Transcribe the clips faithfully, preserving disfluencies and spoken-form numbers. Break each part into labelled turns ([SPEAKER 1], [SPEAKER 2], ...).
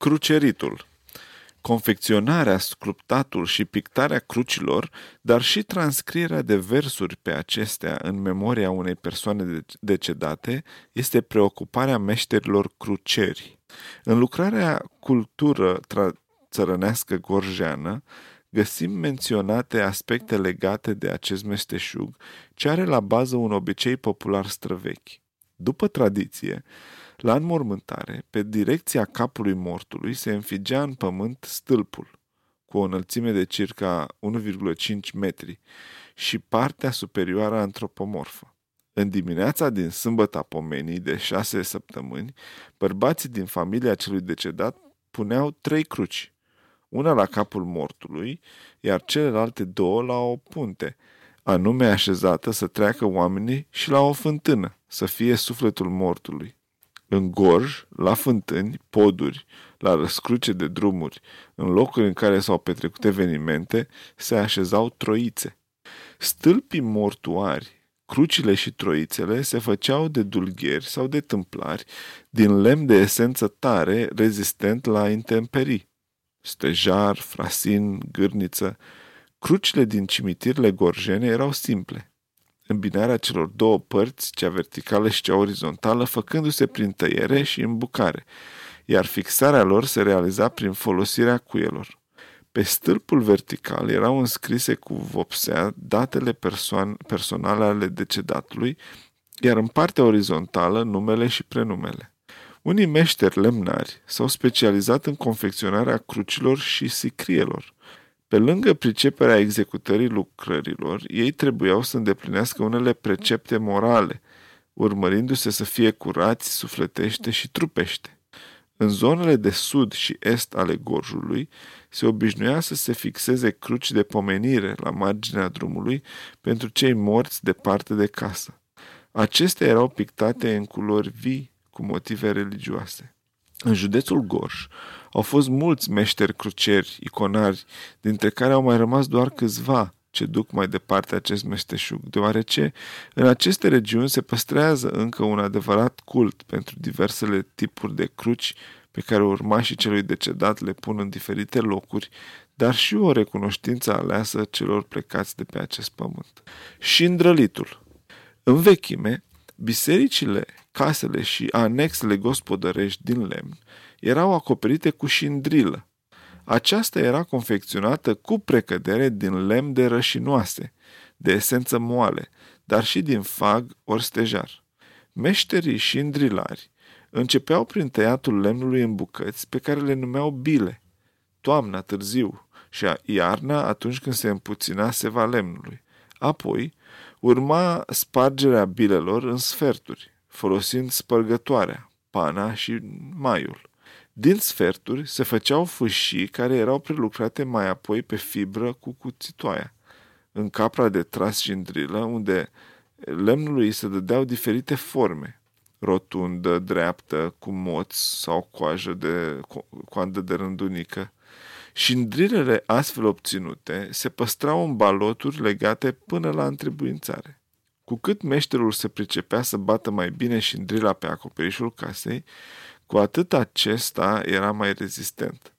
[SPEAKER 1] Cruceritul. Confecționarea, sculptatul și pictarea crucilor, dar și transcrierea de versuri pe acestea în memoria unei persoane decedate, este preocuparea meșterilor cruceri. În lucrarea Cultură țărănească gorjeană, găsim menționate aspecte legate de acest meșteșug, ce are la bază un obicei popular străvechi. După tradiție, la înmormântare, pe direcția capului mortului se înfigea în pământ stâlpul, cu o înălțime de circa unu virgulă cinci metri, și partea superioară antropomorfă. În dimineața din sâmbăta pomenii de șase săptămâni, bărbații din familia celui decedat puneau trei cruci, una la capul mortului, iar celelalte două la o punte, anume așezată să treacă oamenii, și la o fântână, să fie sufletul mortului. În gorj, la fântâni, poduri, la răscruce de drumuri, în locuri în care s-au petrecut evenimente, se așezau troițe. Stâlpii mortuari, crucile și troițele se făceau de dulgheri sau de tâmplari, din lemn de esență tare, rezistent la intemperii. Stejar, frasin, gârniță. Crucile din cimitirele gorjene erau simple. Îmbinarea celor două părți, cea verticală și cea orizontală, făcându-se prin tăiere și îmbucare, iar fixarea lor se realiza prin folosirea cuielor. Pe stâlpul vertical erau înscrise cu vopsea datele persoane, personale ale decedatului, iar în partea orizontală numele și prenumele. Unii meșteri lemnari s-au specializat în confecționarea crucilor și sicrielor. Pe lângă priceperea executării lucrărilor, ei trebuiau să îndeplinească unele precepte morale, urmărindu-se să fie curați sufletește și trupește. În zonele de sud și est ale gorjului se obișnuia să se fixeze cruci de pomenire la marginea drumului pentru cei morți departe de casă. Acestea erau pictate în culori vii cu motive religioase. În județul Gorj au fost mulți meșteri crucieri, iconari, dintre care au mai rămas doar câțiva ce duc mai departe acest meșteșug, deoarece în aceste regiuni se păstrează încă un adevărat cult pentru diversele tipuri de cruci pe care urmașii celui decedat le pun în diferite locuri, dar și o recunoștință aleasă celor plecați de pe acest pământ. Și îndrălitul. În vechime, bisericile, casele și anexele gospodărești din lemn erau acoperite cu șindrilă. Aceasta era confecționată cu precădere din lemn de rășinoase, de esență moale, dar și din fag ori stejar. Meșterii șindrilari începeau prin tăiatul lemnului în bucăți pe care le numeau bile, toamna târziu și iarna atunci când se împuțina seva lemnului. Apoi urma spargerea bilelor în sferturi, folosind spărgătoarea, pana și maiul. Din sferturi se făceau fâșii care erau prelucrate mai apoi pe fibră cu cuțitoaia, în capra de tras șindrilă, unde lemnului îi se dădeau diferite forme, rotundă, dreaptă, cu moți sau coajă de, coandă de rândunică. Șindrilele astfel obținute se păstrau în baloturi legate până la întrebuințare. Cu cât meșterul se pricepea să bată mai bine șindrila pe acoperișul casei, cu atât acesta era mai rezistent.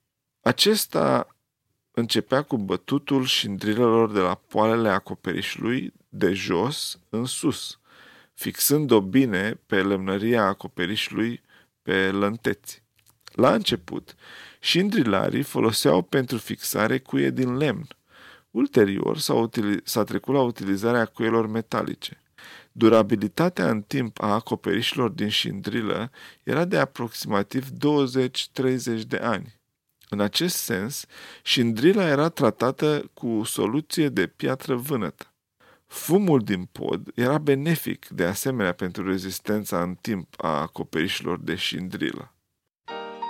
[SPEAKER 1] Acesta începea cu bătutul șindrilelor de la poalele acoperișului de jos în sus, fixând-o bine pe lămnăria acoperișului pe lănteți. La început, șindrilarii foloseau pentru fixare cuie din lemn. Ulterior s-a, utili- s-a trecut la utilizarea cuielor metalice. Durabilitatea în timp a acoperișilor din șindrilă era de aproximativ douăzeci-treizeci de ani. În acest sens, șindrila era tratată cu soluție de piatră vânătă. Fumul din pod era benefic de asemenea pentru rezistența în timp a acoperișilor de șindrilă.